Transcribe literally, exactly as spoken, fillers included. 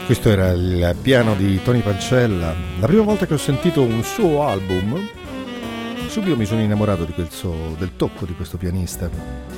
Questo era il piano di Tony Pancella. La prima volta che ho sentito un suo album, subito mi sono innamorato di quel suo, del tocco di questo pianista.